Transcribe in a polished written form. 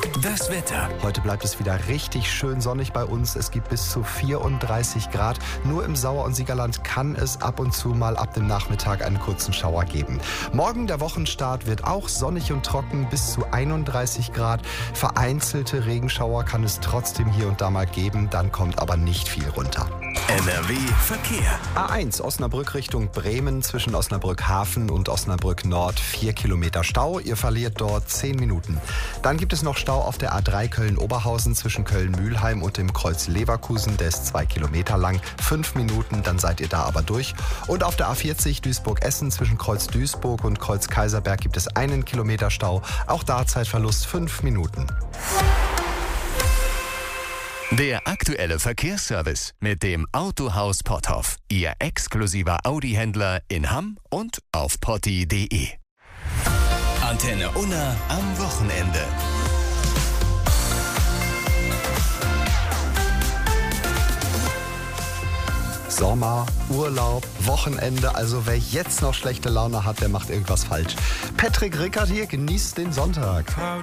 Das Wetter. Heute bleibt es wieder richtig schön sonnig bei uns. Es gibt bis zu 34 Grad. Nur im Sauer- und Siegerland kann es ab und zu mal ab dem Nachmittag einen kurzen Schauer geben. Morgen der Wochenstart wird auch sonnig und trocken, bis zu 31 Grad. Vereinzelte Regenschauer kann es trotzdem hier und da mal geben, dann kommt aber nicht viel runter. NRW Verkehr. A1 Osnabrück Richtung Bremen zwischen Osnabrück Hafen und Osnabrück Nord 4 Kilometer Stau. Ihr verliert dort 10 Minuten. Dann gibt es noch Stau auf der A3 Köln-Oberhausen zwischen Köln-Mühlheim und dem Kreuz Leverkusen. Der ist 2 Kilometer lang. 5 Minuten, dann seid ihr da aber durch. Und auf der A40 Duisburg-Essen zwischen Kreuz Duisburg und Kreuz Kaiserberg gibt es 1 Kilometer Stau. Auch da Zeitverlust 5 Minuten. Der aktuelle Verkehrsservice mit dem Autohaus Potthoff. Ihr exklusiver Audi-Händler in Hamm und auf potti.de. Antenne Unna am Wochenende. Sommer, Urlaub, Wochenende. Also wer jetzt noch schlechte Laune hat, der macht irgendwas falsch. Patrick Rickert hier, genießt den Sonntag.